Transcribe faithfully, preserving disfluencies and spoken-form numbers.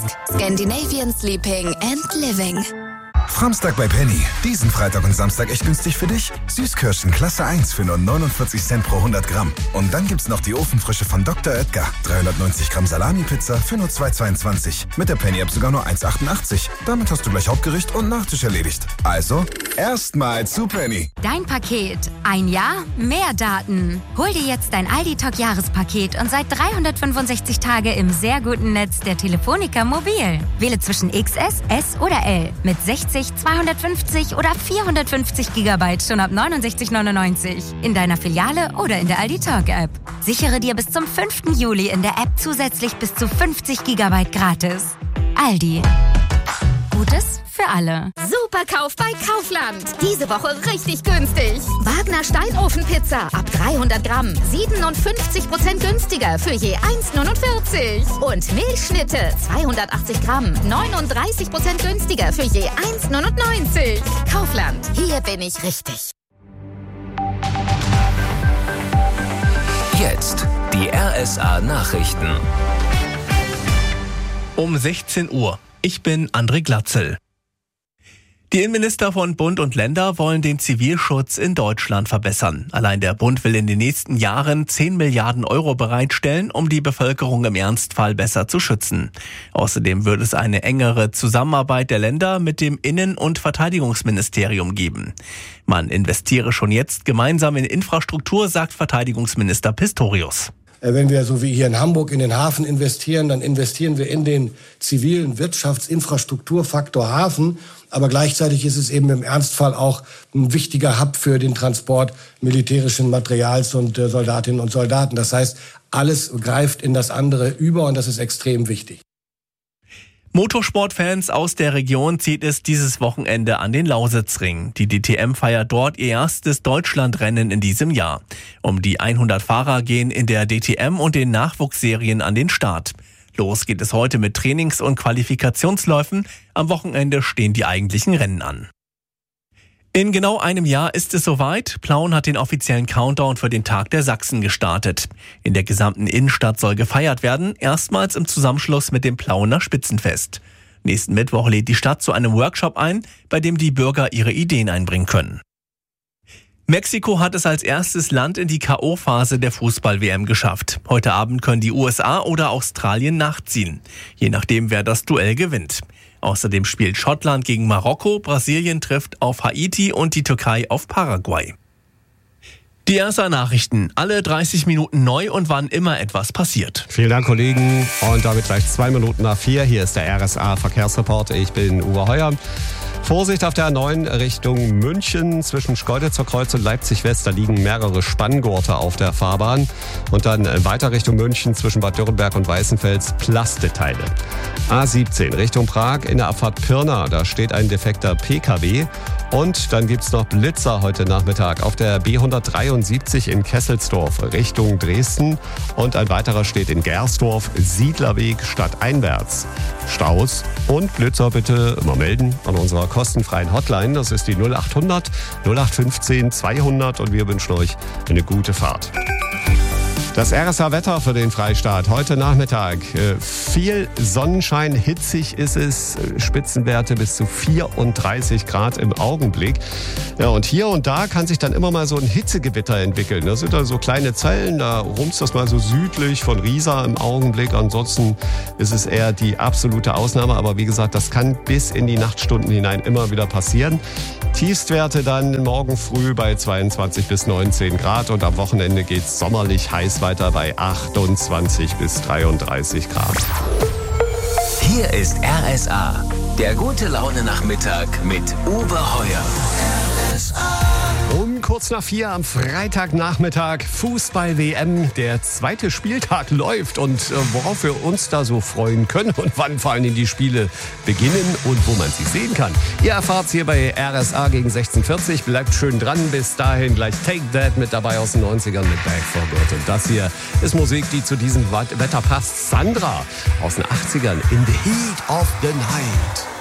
ist Scandinavian Sleeping and Living. Framstag bei Penny. Diesen Freitag und Samstag echt günstig für dich. Süßkirschen Klasse eins für nur neunundvierzig Cent pro hundert Gramm. Und dann gibt's noch die Ofenfrische von Doktor Oetker. dreihundertneunzig Gramm Salami-Pizza für nur zwei zweiundzwanzig. Mit der Penny-App sogar nur eins achtundachtzig. Damit hast du gleich Hauptgericht und Nachtisch erledigt. Also, erstmal zu Penny. Dein Paket. Ein Jahr, mehr Daten. Hol dir jetzt dein Aldi-Talk-Jahrespaket und seit dreihundertfünfundsechzig Tage im sehr guten Netz der Telefonica Mobil. Wähle zwischen X S, S oder L mit sechzig, zweihundertfünfzig oder vierhundertfünfzig Gigabyte schon ab neunundsechzig neunundneunzig. In deiner Filiale oder in der Aldi Talk App. Sichere dir bis zum fünften Juli in der App zusätzlich bis zu fünfzig Gigabyte gratis. Aldi. Gutes für alle. Superkauf bei Kaufland. Diese Woche richtig günstig. Wagner Steinofenpizza ab dreihundert Gramm. siebenundfünfzig Prozent günstiger für je eins neunundvierzig. Und Milchschnitte zweihundertachtzig Gramm. neununddreißig Prozent günstiger für je eins neunundneunzig. Kaufland. Hier bin ich richtig. Jetzt die R S A Nachrichten. Um sechzehn Uhr. Ich bin André Glatzel. Die Innenminister von Bund und Länder wollen den Zivilschutz in Deutschland verbessern. Allein der Bund will in den nächsten Jahren zehn Milliarden Euro bereitstellen, um die Bevölkerung im Ernstfall besser zu schützen. Außerdem würde es eine engere Zusammenarbeit der Länder mit dem Innen- und Verteidigungsministerium geben. Man investiere schon jetzt gemeinsam in Infrastruktur, sagt Verteidigungsminister Pistorius. Wenn wir so wie hier in Hamburg in den Hafen investieren, dann investieren wir in den zivilen Wirtschaftsinfrastrukturfaktor Hafen. Aber gleichzeitig ist es eben im Ernstfall auch ein wichtiger Hub für den Transport militärischen Materials und äh, Soldatinnen und Soldaten. Das heißt, alles greift in das andere über und das ist extrem wichtig. Motorsportfans aus der Region zieht es dieses Wochenende an den Lausitzring. Die D T M feiert dort ihr erstes Deutschlandrennen in diesem Jahr. Um die hundert Fahrer gehen in der D T M und den Nachwuchsserien an den Start. Los geht es heute mit Trainings- und Qualifikationsläufen. Am Wochenende stehen die eigentlichen Rennen an. In genau einem Jahr ist es soweit. Plauen hat den offiziellen Countdown für den Tag der Sachsen gestartet. In der gesamten Innenstadt soll gefeiert werden, erstmals im Zusammenschluss mit dem Plauener Spitzenfest. Nächsten Mittwoch lädt die Stadt zu einem Workshop ein, bei dem die Bürger ihre Ideen einbringen können. Mexiko hat es als erstes Land in die K O-Phase der Fußball-W M geschafft. Heute Abend können die U S A oder Australien nachziehen, je nachdem, wer das Duell gewinnt. Außerdem spielt Schottland gegen Marokko, Brasilien trifft auf Haiti und die Türkei auf Paraguay. Die R S A-Nachrichten, alle dreißig Minuten neu und wann immer etwas passiert. Vielen Dank, Kollegen. Und damit gleich zwei Minuten nach vier. Hier ist der R S A-Verkehrsreport. Ich bin Uwe Heuer. Vorsicht auf der A neun Richtung München zwischen Schkeuditzer Kreuz und Leipzig West. Da liegen mehrere Spanngurte auf der Fahrbahn. Und dann weiter Richtung München zwischen Bad Dürrenberg und Weißenfels Plasteteile. A siebzehn Richtung Prag in der Abfahrt Pirna. Da steht ein defekter P K W. Und dann gibt's noch Blitzer heute Nachmittag auf der B hundertdreiundsiebzig in Kesselsdorf Richtung Dresden. Und ein weiterer steht in Gersdorf, Siedlerweg stadteinwärts. Staus und Blitzer bitte immer melden an unserer kostenfreien Hotline. Das ist die null achthundert null acht fünfzehn zweihundert und wir wünschen euch eine gute Fahrt. Das R S A-Wetter für den Freistaat heute Nachmittag. Äh, viel Sonnenschein, hitzig ist es, Spitzenwerte bis zu vierunddreißig Grad im Augenblick. Ja, und hier und da kann sich dann immer mal so ein Hitzegewitter entwickeln. Das sind dann so kleine Zellen, da rumst das mal so südlich von Riesa im Augenblick. Ansonsten ist es eher die absolute Ausnahme. Aber wie gesagt, das kann bis in die Nachtstunden hinein immer wieder passieren. Tiefstwerte dann morgen früh bei zweiundzwanzig bis neunzehn Grad und am Wochenende geht's sommerlich heiß weiter bei achtundzwanzig bis dreiunddreißig Grad. Hier ist R S A, der gute Laune Nachmittag mit Uwe Heuer. R S A. Um kurz nach vier am Freitagnachmittag Fußball-W M. Der zweite Spieltag läuft und äh, worauf wir uns da so freuen können und wann vor allem die Spiele beginnen und wo man sie sehen kann. Ihr erfahrt's hier bei R S A gegen sechzehn Uhr vierzig. Bleibt schön dran. Bis dahin gleich Take That mit dabei aus den neunzigern mit Back for Good. Und das hier ist Musik, die zu diesem Wetter passt. Sandra aus den achtzigern in the heat of the night.